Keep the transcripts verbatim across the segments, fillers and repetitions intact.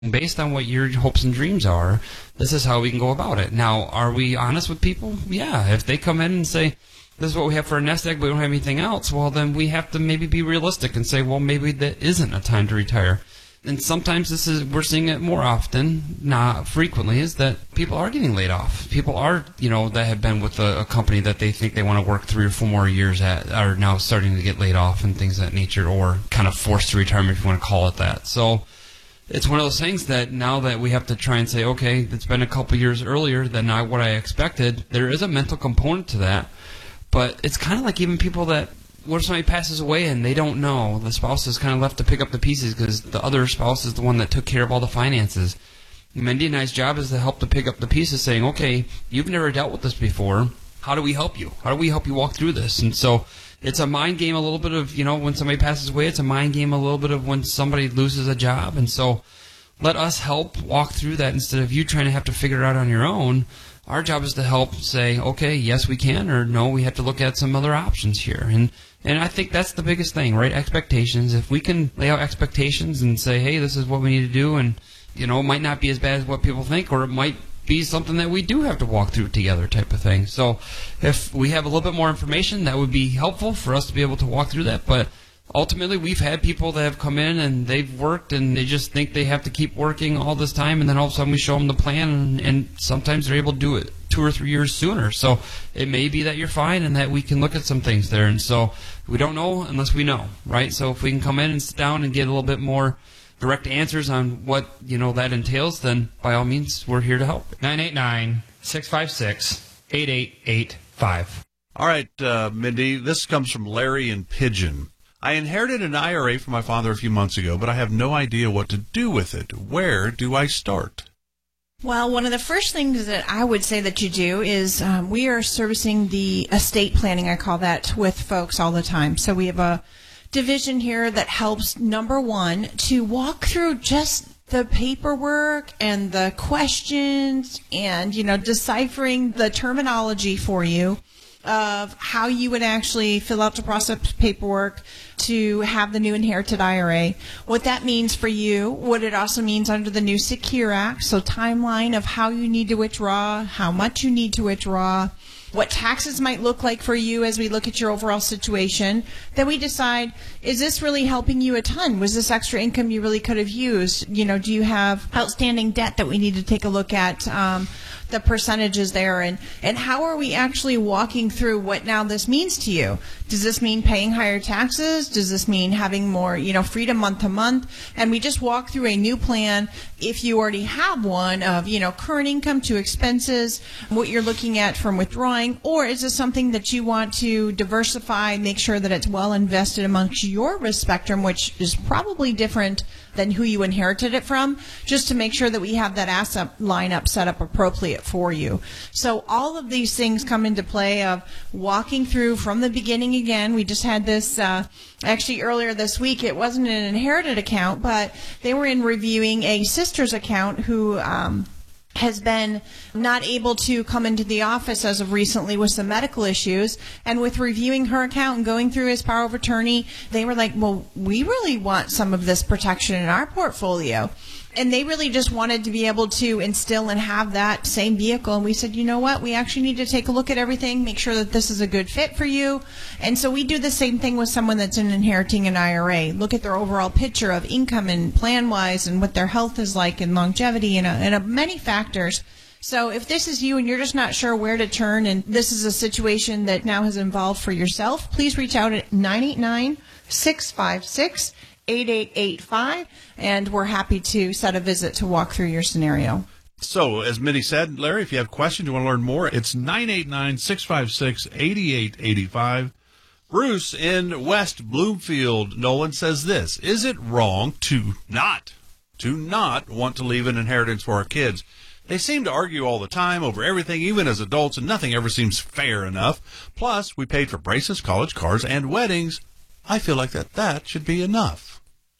Based on what your hopes and dreams are, this is how we can go about it. Now, are we honest with people? Yeah. If they come in and say, this is what we have for a nest egg, but we don't have anything else, well, then we have to maybe be realistic and say, well, maybe that isn't a time to retire. And sometimes this is, we're seeing it more often, not frequently, is that people are getting laid off. People are, you know, that have been with a, a company that they think they want to work three or four more years at, are now starting to get laid off and things of that nature, or kind of forced to retirement, if you want to call it that. So it's one of those things that now that we have to try and say, okay, it's been a couple years earlier than I, what I expected, there is a mental component to that. But it's kind of like even people that, what if somebody passes away and they don't know? The spouse is kind of left to pick up the pieces because the other spouse is the one that took care of all the finances. Mindy and I's job is to help to pick up the pieces, saying, okay, you've never dealt with this before. How do we help you? How do we help you walk through this? And so it's a mind game, a little bit of, you know, when somebody passes away, it's a mind game a little bit of when somebody loses a job. And so let us help walk through that instead of you trying to have to figure it out on your own. Our job is to help say, okay, yes, we can, or no, we have to look at some other options here. And and I think that's the biggest thing, right? Expectations. If we can lay out expectations and say, hey, this is what we need to do, and, you know, it might not be as bad as what people think, or it might be something that we do have to walk through together type of thing. So if we have a little bit more information, that would be helpful for us to be able to walk through that. But ultimately, we've had people that have come in and they've worked and they just think they have to keep working all this time, and then all of a sudden we show them the plan, and, and sometimes they're able to do it two or three years sooner. So it may be that you're fine and that we can look at some things there. And so we don't know unless we know, right? So if we can come in and sit down and get a little bit more direct answers on what, you know, that entails, then by all means, we're here to help. nine eight nine, six five six, eight eight eight five. All right, uh, Mindy, this comes from Larry in Pigeon. I inherited an I R A from my father a few months ago, but I have no idea what to do with it. Where do I start? Well, one of the first things that I would say that you do is um, we are servicing the estate planning, I call that, with folks all the time. So we have a division here that helps, number one, to walk through just the paperwork and the questions and, you know, deciphering the terminology for you of how you would actually fill out the process paperwork to have the new inherited I R A, what that means for you, what it also means under the new Secure Act, so timeline of how you need to withdraw, how much you need to withdraw, what taxes might look like for you as we look at your overall situation. Then we decide, is this really helping you a ton? Was this extra income you really could have used? You know, do you have outstanding debt that we need to take a look at? Um, the percentages there, and, and how are we actually walking through what now this means to you? Does this mean paying higher taxes? Does this mean having more, you know, freedom month to month? And we just walk through a new plan, if you already have one, of, you know, current income to expenses, what you're looking at from withdrawing, or is this something that you want to diversify, make sure that it's well invested amongst your risk spectrum, which is probably different than who you inherited it from, just to make sure that we have that asset lineup set up appropriate for you. So all of these things come into play of walking through from the beginning again. We just had this, uh, actually earlier this week, it wasn't an inherited account, but they were in reviewing a sister's account who um, has been not able to come into the office as of recently with some medical issues. And with reviewing her account and going through his power of attorney, they were like, well, we really want some of this protection in our portfolio. And they really just wanted to be able to instill and have that same vehicle. And we said, you know what? We actually need to take a look at everything, make sure that this is a good fit for you. And so we do the same thing with someone that's in inheriting an I R A. Look at their overall picture of income and plan-wise and what their health is like and longevity and, a, and a many factors. So if this is you and you're just not sure where to turn, and this is a situation that now has involved for yourself, please reach out at nine eight nine, six five six, eight eight eight five, and we're happy to set a visit to walk through your scenario. So, as Mindy said, Larry, if you have questions, you want to learn more, it's nine eight nine, six five six, eight eight eight five. Bruce in West Bloomfield, Nolan, says this: is it wrong to not, to not want to leave an inheritance for our kids? They seem to argue all the time over everything, even as adults, and nothing ever seems fair enough. Plus, we paid for braces, college, cars, and weddings. I feel like that that should be enough.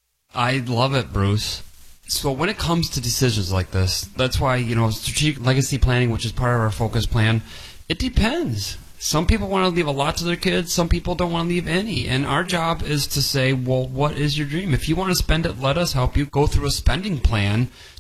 I love it, Bruce. So when it comes to decisions like this, that's why, you know, strategic legacy planning, which is part of our focus plan, it depends. Some people want to leave a lot to their kids. Some people don't want to leave any. And our job is to say, well, what is your dream? If you want to spend it, let us help you go through a spending plan